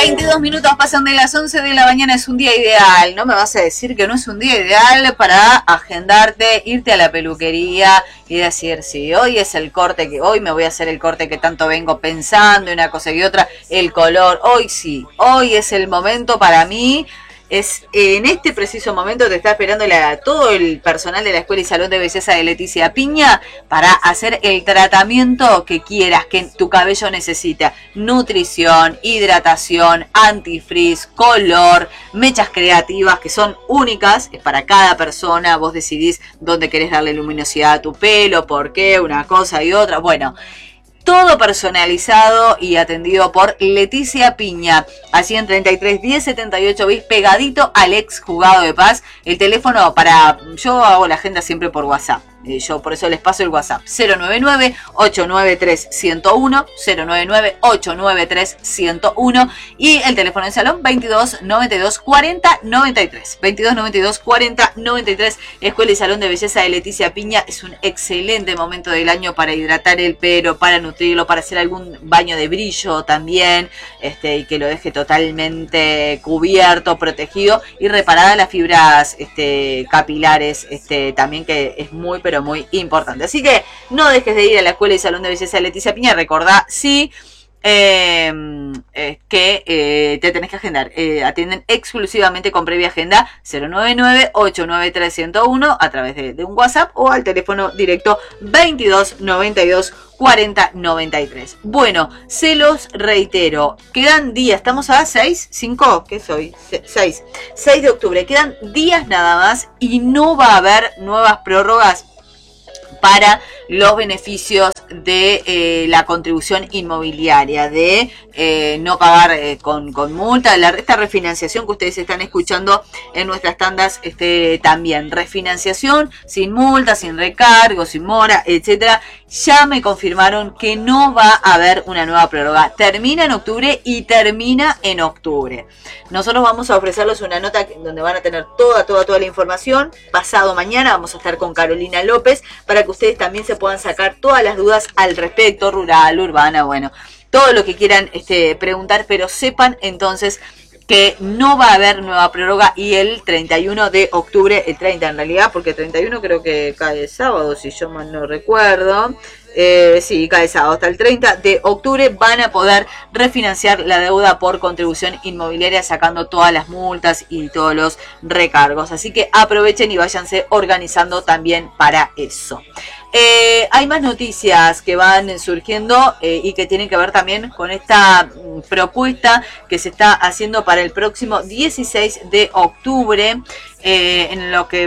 22 minutos pasan de las 11 de la mañana, es un día ideal. No me vas a decir que no es un día ideal para agendarte, irte a la peluquería y decir, sí, hoy es el corte que hoy me voy a hacer el corte que tanto vengo pensando, y una cosa y otra, el color, hoy sí, hoy es el momento para mí. Es en este preciso momento te está esperando todo el personal de la Escuela y Salón de Belleza de Leticia Piña para hacer el tratamiento que quieras, que tu cabello necesita. Nutrición, hidratación, antifrizz, color, mechas creativas que son únicas para cada persona. Vos decidís dónde querés darle luminosidad a tu pelo, por qué, una cosa y otra. Bueno, todo personalizado y atendido por Leticia Piña. Así en 33 10 78 bis, pegadito al ex juzgado de paz. El teléfono yo hago la agenda siempre por WhatsApp. Yo por eso les paso el WhatsApp 099-893-101, 099-893-101 y el teléfono en salón 22 92 40 93, 22 92 40 93. Escuela y Salón de Belleza de Leticia Piña es un excelente momento del año para hidratar el pelo, para nutrirlo, para hacer algún baño de brillo también, y que lo deje totalmente cubierto, protegido y reparadas las fibras capilares, también, que es muy pero muy importante. Así que no dejes de ir a la Escuela y Salón de Belleza de Leticia Piña. Recordá, sí, que te tenés que agendar. Atienden exclusivamente con previa agenda 099-893-101 a través de un WhatsApp o al teléfono directo 22 92 40 93. Bueno, se los reitero, quedan días, estamos a 6 de octubre, quedan días nada más y no va a haber nuevas prórrogas para los beneficios de la contribución inmobiliaria, de no pagar con multa, esta refinanciación que ustedes están escuchando en nuestras tandas, también refinanciación sin multa, sin recargo, sin mora, etcétera. Ya me confirmaron que no va a haber una nueva prórroga. Termina en octubre y termina en octubre. Nosotros vamos a ofrecerles una nota donde van a tener toda la información. Pasado mañana vamos a estar con Carolina López para que ustedes también se puedan sacar todas las dudas al respecto, rural, urbana, bueno, todo lo que quieran preguntar, pero sepan entonces que no va a haber nueva prórroga y el 31 de octubre, el 30 en realidad, porque el 31 creo que cae sábado, si yo mal no recuerdo. Sí, cae sábado. Hasta el 30 de octubre van a poder refinanciar la deuda por contribución inmobiliaria sacando todas las multas y todos los recargos. Así que aprovechen y váyanse organizando también para eso. Hay más noticias que van surgiendo y que tienen que ver también con esta propuesta que se está haciendo para el próximo 16 de octubre, en lo que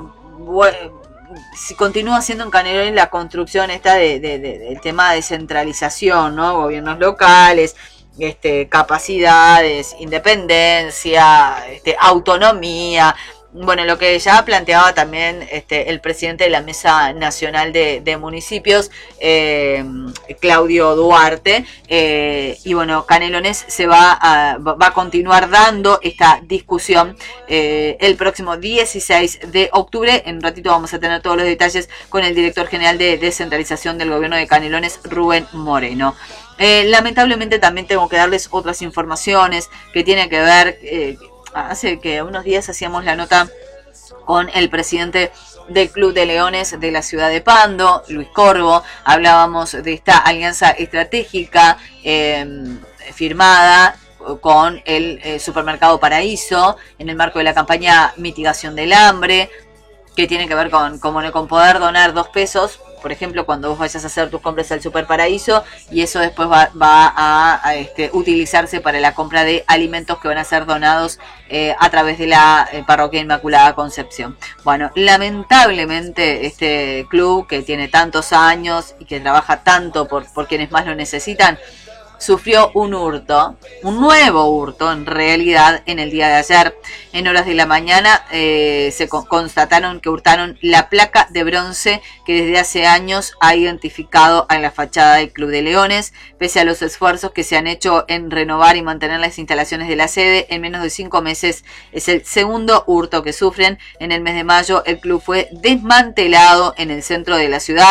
si continúa siendo en Canelones la construcción esta del tema de descentralización, ¿no? Gobiernos locales, capacidades, independencia, autonomía. Bueno, lo que ya planteaba también el presidente de la Mesa Nacional de Municipios, Claudio Duarte, y bueno, Canelones va a continuar dando esta discusión el próximo 16 de octubre. En un ratito vamos a tener todos los detalles con el director general de descentralización del gobierno de Canelones, Rubén Moreno. Lamentablemente también tengo que darles otras informaciones que tienen que ver. Hace que unos días hacíamos la nota con el presidente del Club de Leones de la ciudad de Pando, Luis Corvo. Hablábamos de esta alianza estratégica firmada con el supermercado Paraíso en el marco de la campaña Mitigación del Hambre, que tiene que ver con poder donar 2 pesos, por ejemplo, cuando vos vayas a hacer tus compras al Super Paraíso, y eso después va a utilizarse para la compra de alimentos que van a ser donados a través de la Parroquia Inmaculada Concepción. Bueno, lamentablemente este club que tiene tantos años y que trabaja tanto por quienes más lo necesitan, sufrió un nuevo hurto en realidad en el día de ayer. En horas de la mañana se constataron que hurtaron la placa de bronce que desde hace años ha identificado en la fachada del Club de Leones. Pese a los esfuerzos que se han hecho en renovar y mantener las instalaciones de la sede, en menos de 5 meses es el segundo hurto que sufren. En el mes de mayo el club fue desmantelado en el centro de la ciudad.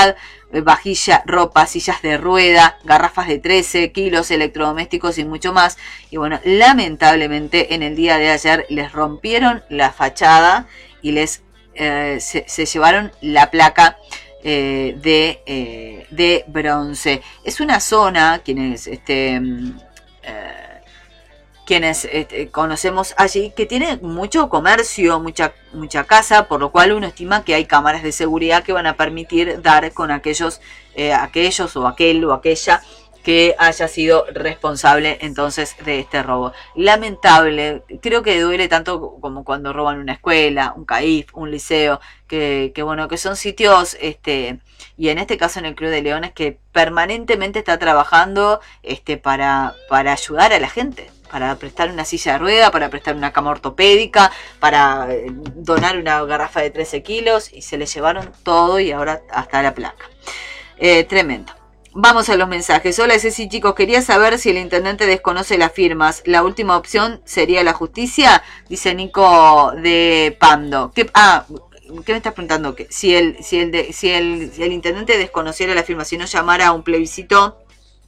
vajilla, ropa, sillas de rueda, garrafas de 13 kilos, electrodomésticos y mucho más. Y bueno, lamentablemente en el día de ayer les rompieron la fachada y se llevaron la placa de bronce. Es una zona, quienes conocemos allí, que tiene mucho comercio, mucha casa, por lo cual uno estima que hay cámaras de seguridad que van a permitir dar con aquellos o aquel o aquella que haya sido responsable entonces de este robo. Lamentable, creo que duele tanto como cuando roban una escuela, un CAIF, un liceo, que son sitios, y en este caso en el Club de Leones, que permanentemente está trabajando para ayudar a la gente, para prestar una silla de rueda, para prestar una cama ortopédica, para donar una garrafa de 13 kilos, y se le llevaron todo y ahora hasta la placa. Tremendo. Vamos a los mensajes. Hola Ceci, chicos, quería saber si el intendente desconoce las firmas. La última opción sería la justicia, dice Nico de Pando. ¿Qué me estás preguntando? Si el intendente desconociera la firma, si no llamara a un plebiscito,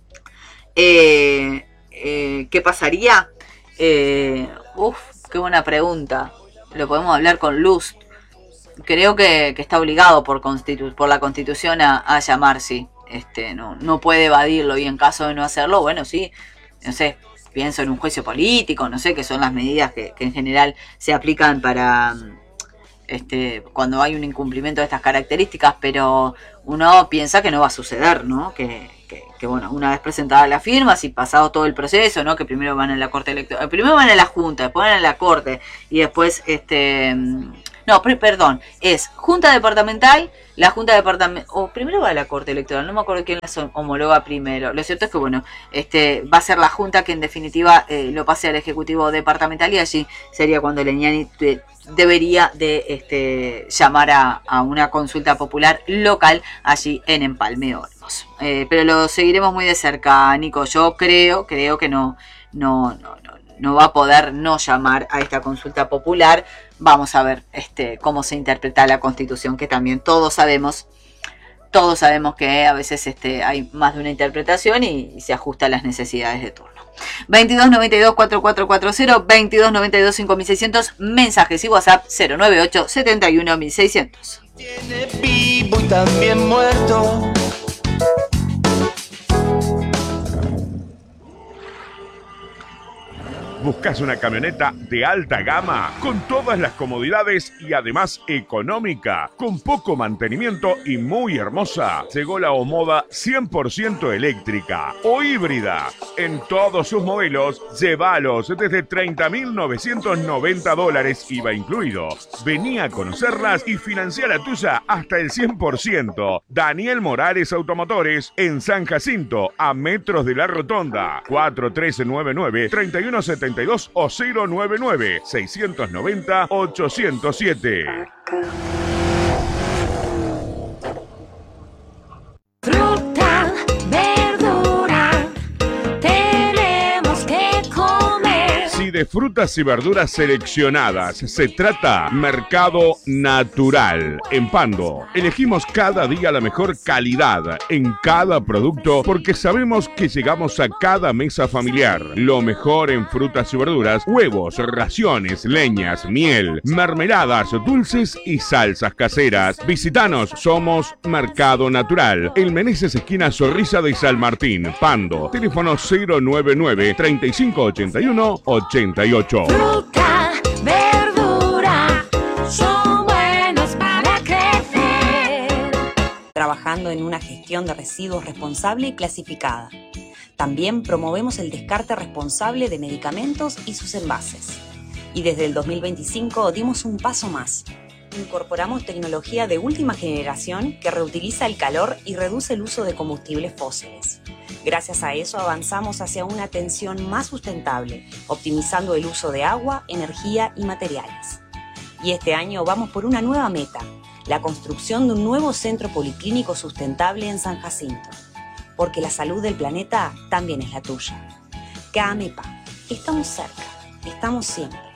¿qué pasaría? Qué buena pregunta. Lo podemos hablar con Luz. Creo que está obligado por la Constitución a llamar, sí. No puede evadirlo, y en caso de no hacerlo, bueno, sí, no sé, pienso en un juicio político, no sé qué son las medidas que en general se aplican para cuando hay un incumplimiento de estas características, pero uno piensa que no va a suceder, ¿no? Que bueno, una vez presentada la firma, si pasado todo el proceso, ¿no? Que primero van a la Corte Electoral, primero van a la Junta, después van a la Corte, y después es Junta Departamental, la Junta Departamental, o primero va a la Corte Electoral, no me acuerdo quién las homologa primero. Lo cierto es que, bueno, va a ser la Junta que en definitiva lo pase al Ejecutivo Departamental, y allí sería cuando Legnani debería de llamar a una consulta popular local allí en Empalme Olmos. Pero lo seguiremos muy de cerca, Nico. Yo creo que no va a poder no llamar a esta consulta popular. Vamos a ver cómo se interpreta la Constitución, que también todos sabemos que a veces hay más de una interpretación y se ajusta a las necesidades de turno. 2292-4440, 2292-5600, mensajes y WhatsApp 098-71-1600. Tiene vivo y también muerto. ¿Buscas una camioneta de alta gama con todas las comodidades y además económica, con poco mantenimiento y muy hermosa? Llegó la Omoda 100% eléctrica o híbrida. En todos sus modelos, llévalos desde $30.990, IVA incluido. Vení a conocerlas y financia la tuya hasta el 100%. Daniel Morales Automotores en San Jacinto, a metros de la Rotonda. 4399-3172 o 099-690-807. Fruta, verdura, tenemos que comer. Si de frutas y verduras seleccionadas se trata, Mercado Natural. En Pando, elegimos cada día la mejor calidad en cada producto porque sabemos que llegamos a cada mesa familiar. Lo mejor en frutas y verduras, huevos, raciones, leñas, miel, mermeladas, dulces y salsas caseras. Visítanos, somos Mercado Natural. El Meneses esquina Zorrilla de San Martín, Pando. Teléfono 099-3581-88. Fruta, verdura, son buenos para crecer. Trabajando en una gestión de residuos responsable y clasificada. También promovemos el descarte responsable de medicamentos y sus envases. Y desde el 2025 dimos un paso más. Incorporamos tecnología de última generación que reutiliza el calor y reduce el uso de combustibles fósiles. Gracias a eso avanzamos hacia una atención más sustentable, optimizando el uso de agua, energía y materiales. Y este año vamos por una nueva meta, la construcción de un nuevo centro policlínico sustentable en San Jacinto. Porque la salud del planeta también es la tuya. CAMEPA, estamos cerca, estamos siempre.